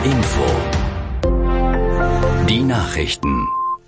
Info. Die Nachrichten.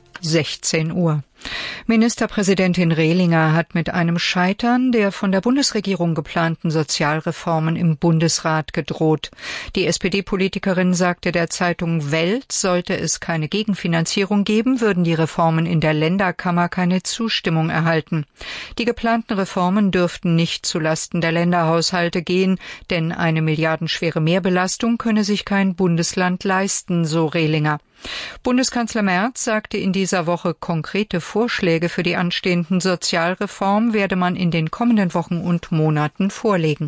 16 Uhr. Ministerpräsidentin Rehlinger hat mit einem Scheitern der von der Bundesregierung geplanten Sozialreformen im Bundesrat gedroht. Die SPD-Politikerin sagte der Zeitung Welt, sollte es keine Gegenfinanzierung geben, würden die Reformen in der Länderkammer keine Zustimmung erhalten. Die geplanten Reformen dürften nicht zulasten der Länderhaushalte gehen, denn eine milliardenschwere Mehrbelastung könne sich kein Bundesland leisten, so Rehlinger. Bundeskanzler Merz sagte in dieser Woche, konkrete Vorschläge für die anstehenden Sozialreformen werde man in den kommenden Wochen und Monaten vorlegen.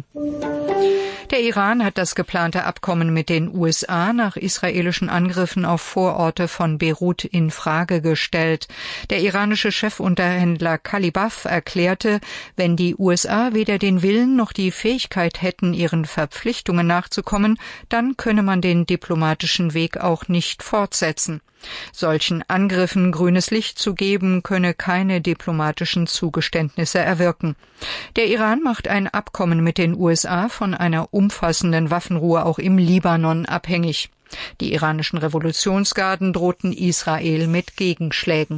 Der Iran hat das geplante Abkommen mit den USA nach israelischen Angriffen auf Vororte von Beirut in Frage gestellt. Der iranische Chefunterhändler Kalibaf erklärte, wenn die USA weder den Willen noch die Fähigkeit hätten, ihren Verpflichtungen nachzukommen, dann könne man den diplomatischen Weg auch nicht fortsetzen. Solchen Angriffen grünes Licht zu geben, könne keine diplomatischen Zugeständnisse erwirken. Der Iran macht ein Abkommen mit den USA von einer umfassenden Waffenruhe auch im Libanon abhängig. Die iranischen Revolutionsgarden drohten Israel mit Gegenschlägen.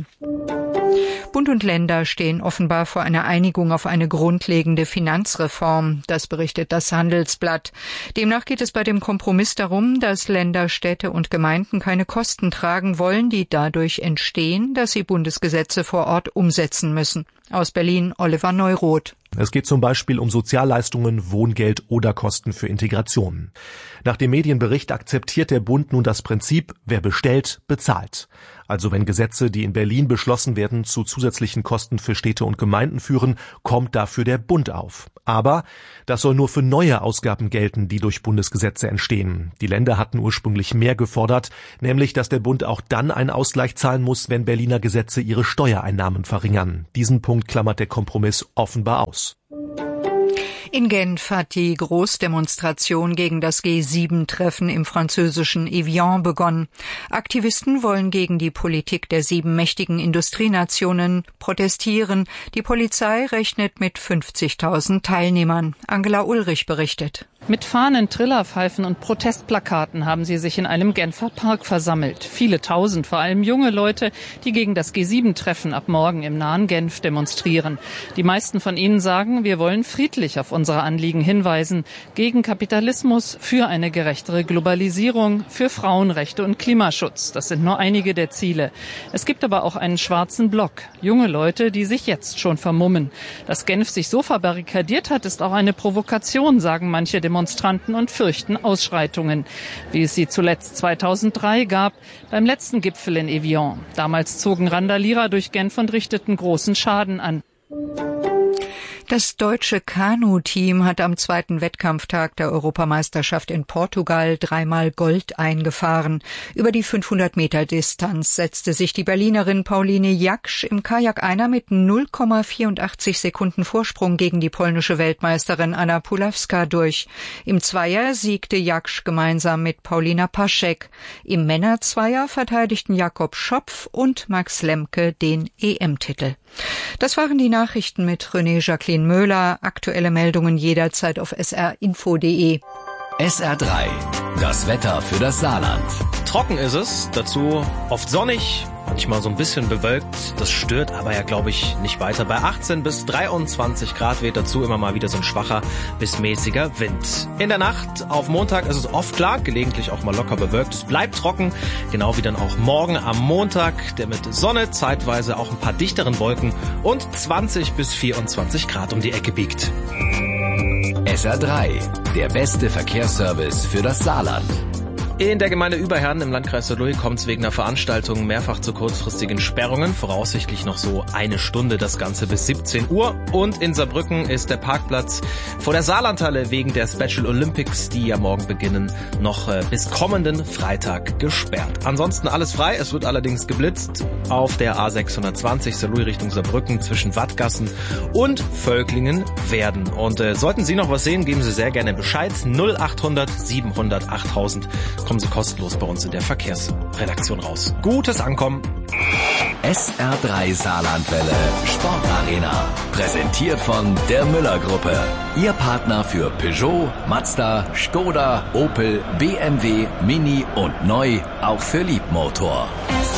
Bund und Länder stehen offenbar vor einer Einigung auf eine grundlegende Finanzreform. Das berichtet das Handelsblatt. Demnach geht es bei dem Kompromiss darum, dass Länder, Städte und Gemeinden keine Kosten tragen wollen, die dadurch entstehen, dass sie Bundesgesetze vor Ort umsetzen müssen. Aus Berlin Oliver Neuroth. Es geht zum Beispiel um Sozialleistungen, Wohngeld oder Kosten für Integration. Nach dem Medienbericht akzeptiert der Bund nun das Prinzip, wer bestellt, bezahlt. Also wenn Gesetze, die in Berlin beschlossen werden, zu zusätzlichen Kosten für Städte und Gemeinden führen, kommt dafür der Bund auf. Aber das soll nur für neue Ausgaben gelten, die durch Bundesgesetze entstehen. Die Länder hatten ursprünglich mehr gefordert, nämlich dass der Bund auch dann einen Ausgleich zahlen muss, wenn Berliner Gesetze ihre Steuereinnahmen verringern. Diesen Punkt klammert der Kompromiss offenbar aus. In Genf hat die Großdemonstration gegen das G7-Treffen im französischen Evian begonnen. Aktivisten wollen gegen die Politik der 7 mächtigen Industrienationen protestieren. Die Polizei rechnet mit 50.000 Teilnehmern. Angela Ulrich berichtet. Mit Fahnen, Trillerpfeifen und Protestplakaten haben sie sich in einem Genfer Park versammelt. Viele Tausend, vor allem junge Leute, die gegen das G7-Treffen ab morgen im nahen Genf demonstrieren. Die meisten von ihnen sagen, wir wollen friedlich auf unsere Anliegen hinweisen. Gegen Kapitalismus, für eine gerechtere Globalisierung, für Frauenrechte und Klimaschutz. Das sind nur einige der Ziele. Es gibt aber auch einen schwarzen Block. Junge Leute, die sich jetzt schon vermummen. Dass Genf sich so verbarrikadiert hat, ist auch eine Provokation, sagen manche Demonstranten und fürchten Ausschreitungen, wie es sie zuletzt 2003 gab, beim letzten Gipfel in Evian. Damals zogen Randalierer durch Genf und richteten großen Schaden an. Das deutsche Kanu-Team hat am 2. Wettkampftag der Europameisterschaft in Portugal 3-mal Gold eingefahren. Über die 500-Meter-Distanz setzte sich die Berlinerin Pauline Jaksch im Kajak-Einer mit 0,84 Sekunden Vorsprung gegen die polnische Weltmeisterin Anna Pulawska durch. Im Zweier siegte Jaksch gemeinsam mit Paulina Paschek. Im Männerzweier verteidigten Jakob Schopf und Max Lemke den EM-Titel. Das waren die Nachrichten mit René Jacqueline Möhler. Aktuelle Meldungen jederzeit auf srinfo.de. SR3, das Wetter für das Saarland. Trocken ist es, dazu oft sonnig, manchmal so ein bisschen bewölkt. Das stört aber ja, glaube ich, nicht weiter. Bei 18 bis 23 Grad weht dazu immer mal wieder so ein schwacher bis mäßiger Wind. In der Nacht auf Montag ist es oft klar, gelegentlich auch mal locker bewölkt. Es bleibt trocken, genau wie dann auch morgen am Montag, der mit Sonne, zeitweise auch ein paar dichteren Wolken und 20 bis 24 Grad um die Ecke biegt. SR3, der beste Verkehrsservice für das Saarland. In der Gemeinde Überherden im Landkreis Saarlouis kommt es wegen einer Veranstaltung mehrfach zu kurzfristigen Sperrungen. Voraussichtlich noch so eine Stunde, das Ganze bis 17 Uhr. Und in Saarbrücken ist der Parkplatz vor der Saarlandhalle wegen der Special Olympics, die ja morgen beginnen, noch bis kommenden Freitag gesperrt. Ansonsten alles frei. Es wird allerdings geblitzt auf der A620 Saarlouis Richtung Saarbrücken zwischen Wattgassen und Völklingen-Werden. Und sollten Sie noch was sehen, geben Sie sehr gerne Bescheid. 0800 700 8000. Kommen Sie kostenlos bei uns in der Verkehrsredaktion raus. Gutes Ankommen. SR3 Saarlandwelle Sportarena. Präsentiert von der Müller-Gruppe. Ihr Partner für Peugeot, Mazda, Skoda, Opel, BMW, Mini und neu auch für Liebmotor.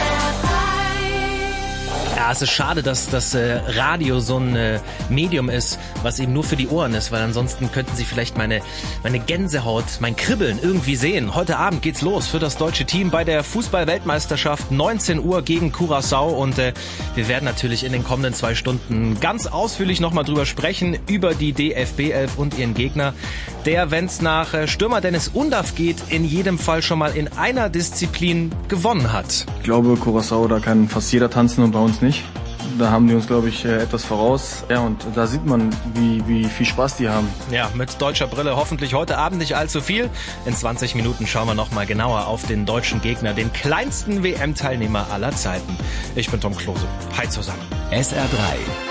Ja, es ist schade, dass das Radio so ein Medium ist, was eben nur für die Ohren ist, weil ansonsten könnten Sie vielleicht meine Gänsehaut, mein Kribbeln irgendwie sehen. Heute Abend geht's los für das deutsche Team bei der Fußball-Weltmeisterschaft, 19 Uhr gegen Curaçao, und wir werden natürlich in den kommenden 2 Stunden ganz ausführlich nochmal drüber sprechen, über die DFB 11 und ihren Gegner, der, wenn's nach Stürmer Dennis Undaff geht, in jedem Fall schon mal in einer Disziplin gewonnen hat. Ich glaube, Curaçao, da kann fast jeder tanzen und bei uns nicht. Da haben die uns, glaube ich, etwas voraus. Ja, und da sieht man, wie viel Spaß die haben. Ja, mit deutscher Brille hoffentlich heute Abend nicht allzu viel. In 20 Minuten schauen wir nochmal genauer auf den deutschen Gegner, den kleinsten WM-Teilnehmer aller Zeiten. Ich bin Tom Klose. Hi zusammen. SR3